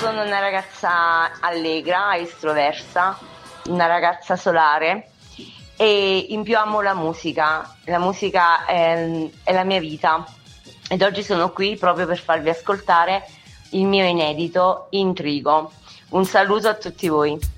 sono una ragazza allegra, estroversa, una ragazza solare e in più amo la musica. La musica è la mia vita ed oggi sono qui proprio per farvi ascoltare il mio inedito Intrigo. Un saluto a tutti voi.